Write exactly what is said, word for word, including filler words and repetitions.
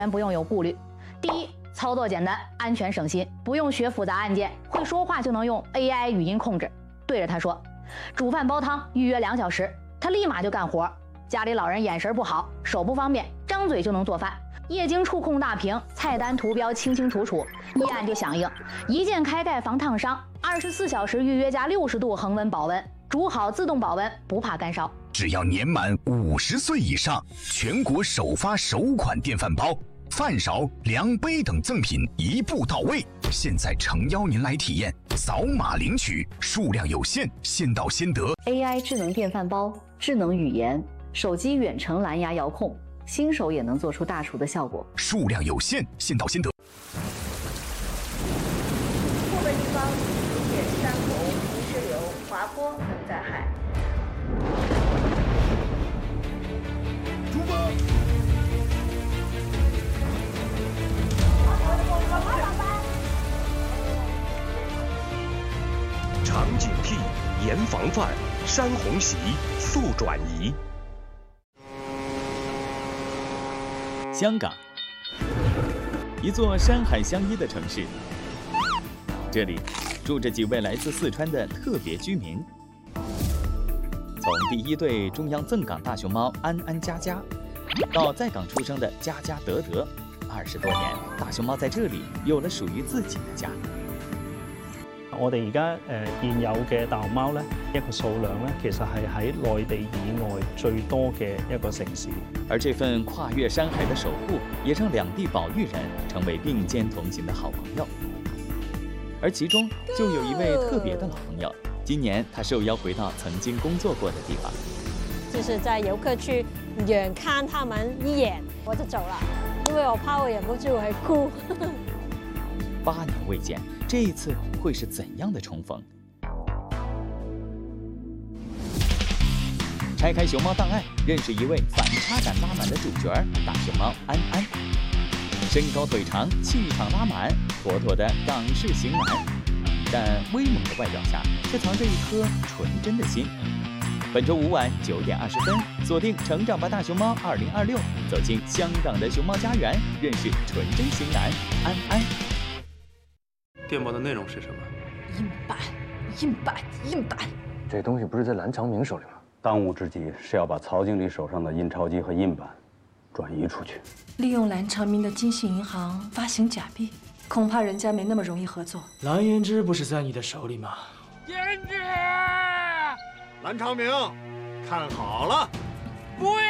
不用有顾虑。第一，操作简单，安全省心，不用学复杂按键，会说话就能用 A I 语音控制，对着他说，煮饭煲汤预约两小时，他立马就干活。家里老人眼神不好，手不方便，张嘴就能做饭。液晶触控大屏，菜单图标清清楚楚，一按就响应，一键开盖防烫伤，二十四小时预约加六十度恒温保温，煮好自动保温，不怕干烧。 只要年满五十岁以上，全国首发首款电饭煲，饭勺、量杯等赠品一步到位。现在诚邀您来体验，扫码领取，数量有限，先到先得。 A I 智能电饭煲，智能语言，手机远程蓝牙遥控，新手也能做出大厨的效果。 数量有限，先到先得。 部分地方出现山洪、泥石流、滑坡等灾害。 出发！ 常警惕，严防范，山洪袭，速转移。 香港，一座山海相依的城市。这里住着几位来自四川的特别居民。从第一对中央赠港大熊猫安安佳佳，到在港出生的佳佳德德，二十多年，大熊貓在这里有了屬於自己的家。 我哋而家誒現有嘅大熊貓咧，一個數量咧，其實係喺內地以外最多嘅一個城市。 而這份跨越山海的守護，也讓兩地保育人成為並肩同行的好朋友。而其中就有一位特別的老朋友，今年他受邀回到曾經工作過的地方， 就是在遊客區遠看他們一眼，我就走了，因為我怕我忍不住會哭。 八年未見，這一次會是怎樣的重逢？拆開熊貓檔案，認識一位反差感拉滿的主角大熊貓安安。身高腿長，氣場拉滿，妥妥的港式型男。但威猛的外表下，卻藏着一顆純真的心。本周五晚九點二十分，鎖定《成長吧大熊貓》二零二六，走進香港的熊貓家園，認識純真型男安安。 電報的內容是什麼？ 硬板，硬板，硬板。 這東西不是在藍長明手裡嗎？當務之急是要把曹經理手上的印鈔機和印版轉移出去。 利用藍長明的金信銀行發行假幣，恐怕人家沒那麼容易合作。 藍彥之不是在你的手裡嗎？ 彥之，藍長明，看好了， 不要。